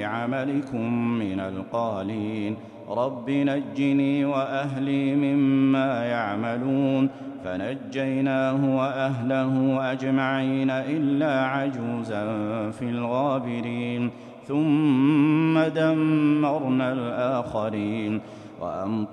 بعملكم من القالين رب نجني وأهلي مما يعملون فنجيناه وأهله أجمعين إلا عجوزا في الغابرين ثم دمرنا الآخرين